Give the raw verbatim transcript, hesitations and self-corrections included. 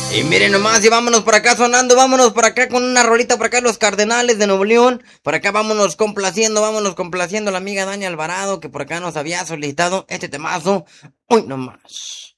Y miren nomás, y vámonos por acá sonando, vámonos por acá con una rolita por acá, los Cardenales de Nuevo León. Por acá vámonos complaciendo, vámonos complaciendo a la amiga Dani Alvarado, que por acá nos había solicitado este temazo. Uy, nomás.